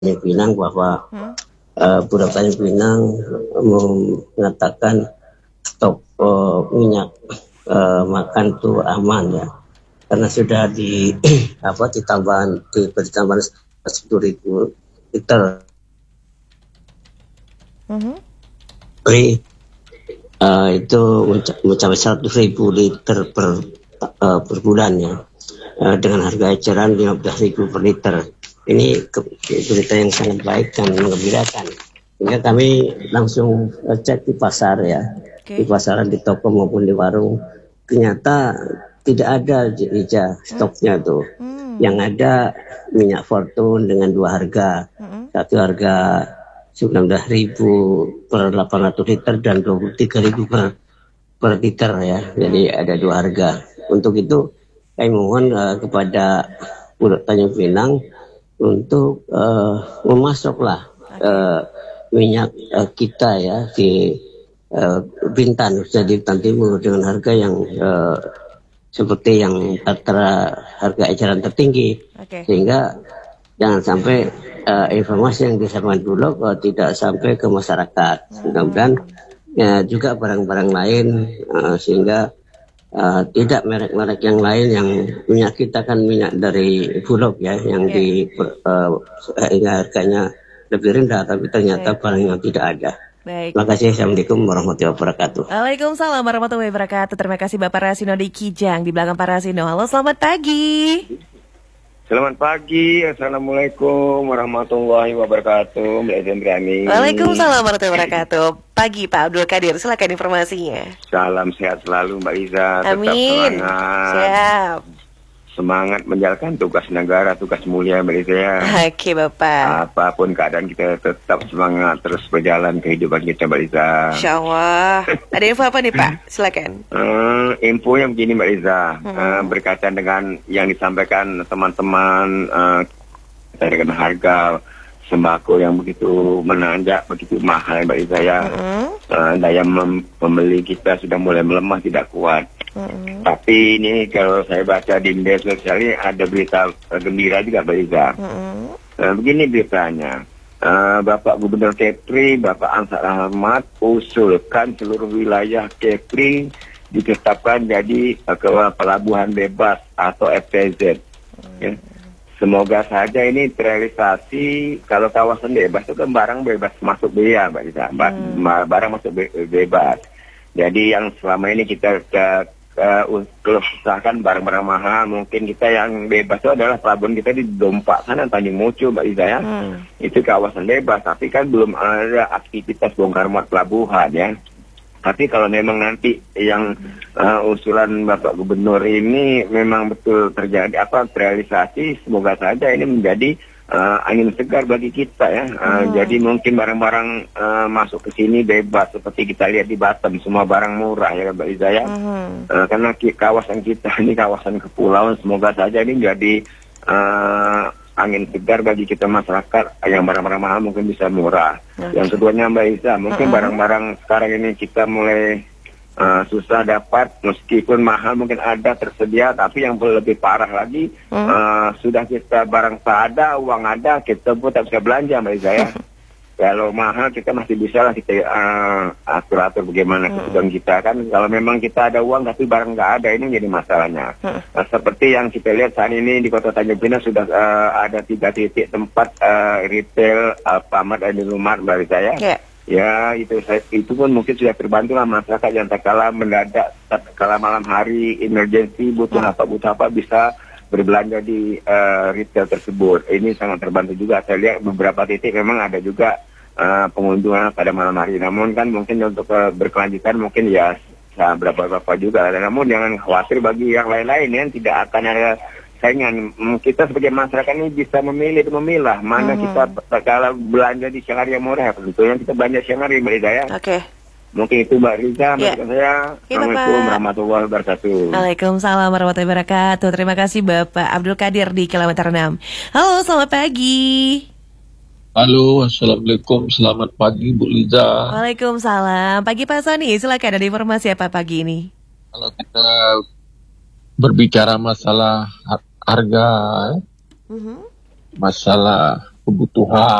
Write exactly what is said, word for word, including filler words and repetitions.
Tanjung Pinang bahwa Hmm? uh, Bulog Tanjung Pinang mengatakan stok uh, minyak uh, makan itu aman ya, karena sudah di apa ditambahan di tambahan sepuluh ribu liter Mhm. beri uh, itu mencapai seratus ribu liter per uh, per bulan ya, uh, dengan harga eceran lima belas ribu per liter. Ini berita yang sangat baik dan menggembirakan. Sehingga kami langsung cek di pasar ya, di Oke. pasaran, di toko maupun di warung. Ternyata tidak ada Ija stoknya tuh. Hmm. Yang ada minyak Fortune dengan dua harga. Hmm. Satu harga sembilan belas ribu per delapan ratus liter dan dua puluh tiga ribu per, per liter ya. Jadi Hmm. ada dua harga. Untuk itu kami mohon uh, kepada Bulog Tanjung Pinang untuk uh, memasoklah Oke. uh, minyak uh, kita ya di uh, Bintan, jadi Bintan Timur dengan harga yang uh, seperti yang antara harga eceran tertinggi, Oke. sehingga jangan sampai uh, informasi yang disampaikan Bulog uh, tidak sampai ke masyarakat. Mudah-mudahan ya, juga barang-barang lain uh, sehingga Uh, tidak merek-merek yang lain yang minyak kita kan minyak dari Bulog ya, yang Ya. di uh, harganya lebih rendah, tapi ternyata Baik. barangnya tidak ada. Baik. Terima kasih. Assalamualaikum warahmatullahi wabarakatuh. Waalaikumsalam warahmatullahi wabarakatuh. Terima kasih Bapak Rasino di Kijang di belakang Pak Rasino. Halo, selamat pagi. Selamat pagi, Assalamualaikum warahmatullahi wabarakatuh, Mbak Zendrani. Waalaikumsalam warahmatullahi wabarakatuh. Pagi Pak Abdul Qadir, silakan informasinya. Salam sehat selalu Mbak Iza, tetap Amin. semangat. Siap. Semangat menjalankan tugas negara, tugas mulia Mbak Iza ya. Oke Bapak. Apapun keadaan kita tetap semangat terus berjalan kehidupan kita Mbak Iza. Insya Allah. Ada info apa nih Pak? Silakan. Uh, info yang begini Mbak Iza, Hmm. uh, berkaitan dengan yang disampaikan teman-teman uh, dengan harga sembako yang begitu menanjak, begitu mahal Mbak Iza ya. Hmm. Uh, daya mem- membeli kita sudah mulai melemah, tidak kuat. Hmm. Tapi ini kalau saya baca di media sosial ini ada berita uh, gembira juga Mbak Iza. Hmm. Uh, begini beritanya. Uh, Bapak Gubernur Kepri, Bapak Ansar Ahmad usulkan seluruh wilayah Kepri ditetapkan jadi uh, pelabuhan bebas atau F T Z. Ya. Semoga saja ini terrealisasi. Kalau kawasan bebas itu kan barang bebas masuk bea, Mbak Isa. Hmm. Barang masuk be- bebas. Jadi yang selama ini kita ke, uh, usahakan barang-barang mahal, mungkin kita yang bebas itu adalah pelabuhan kita di Dompak sana, Tanjung Mucu, Mbak Isa ya. Hmm. Itu kawasan bebas, tapi kan belum ada aktivitas bongkar muat pelabuhan ya. Tapi kalau memang nanti yang uh, usulan Bapak Gubernur ini memang betul terjadi apa terrealisasi, semoga saja ini menjadi uh, angin segar bagi kita ya. Uh, Hmm. Jadi mungkin barang-barang uh, masuk ke sini bebas seperti kita lihat di Batam, semua barang murah ya Mbak Iza ya. Hmm. Uh, karena ki- kawasan kita ini kawasan kepulauan, semoga saja ini menjadi uh, angin segar bagi kita masyarakat yang barang-barang mahal mungkin bisa murah. Oke. Yang keduanya Mbak Isa, mungkin Mm-mm. barang-barang sekarang ini kita mulai uh, susah dapat, meskipun mahal mungkin ada tersedia, tapi yang lebih parah lagi Mm. uh, sudah kita barang tak ada, uang ada, kita pun tak bisa belanja Mbak Isa ya. Kalau mahal kita masih bisa lah kita uh, atur-atur bagaimana kebutuhan kita kan. Kalau memang kita ada uang tapi barang nggak ada, ini jadi masalahnya. Hmm. Nah, seperti yang kita lihat saat ini di Kota Tanjung Pinang sudah uh, ada tiga titik tempat uh, retail Alfamart dan Indomaret Mbak saya. Ya. Ya itu saya, itu pun mungkin sudah terbantu lah masyarakat yang tak kala mendadak, tak kala malam hari emergency butuh apa butuh apa bisa berbelanja di uh, retail tersebut. Ini sangat terbantu juga. Saya lihat beberapa titik memang ada juga uh, pengunjung pada malam hari. Namun kan mungkin untuk uh, berkelanjutan mungkin ya nah, berapa-berapa juga. Namun jangan khawatir bagi yang lain-lain yang tidak akan ada saingan. Kita sebagai masyarakat ini bisa memilih dan memilah mana Mhm. kita kalau belanja di siang hari yang murah. Tentunya kita belanja siang hari Mbak Ida ya. Oke. Mungkin itu Mbak Riza, Ya. menurut saya. Ya, Assalamualaikum Bapak. warahmatullahi wabarakatuh. Waalaikumsalam warahmatullahi wabarakatuh. Terima kasih Bapak Abdul Qadir di kilometer enam. Halo, selamat pagi. Halo, Assalamualaikum, selamat pagi Bu Liza. Waalaikumsalam. Pagi Pak Soni, silakan ada informasi apa pagi ini? Kalau kita berbicara masalah har- harga, Mhm. masalah kebutuhan